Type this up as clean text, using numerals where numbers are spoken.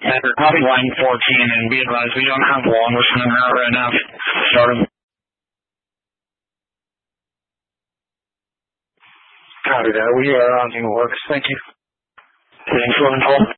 Copy line 14, and be advised we don't have long listening out right now. Start him. Copy that. We are on the works. Thank you. Thanks, 1112.